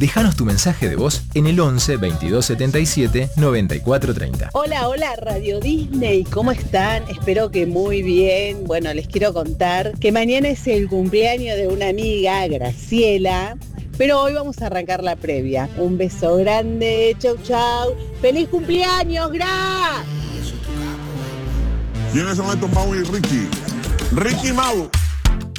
Déjanos tu mensaje de voz en el 11 22 77 94 30. Hola, hola Radio Disney, ¿cómo están? Espero que muy bien. Bueno, les quiero contar que mañana es el cumpleaños de una amiga, Graciela, pero hoy vamos a arrancar la previa. Un beso grande, chau chau. ¡Feliz cumpleaños, Gra! ¿Quiénes son estos Mau y Ricky? Ricky Mau.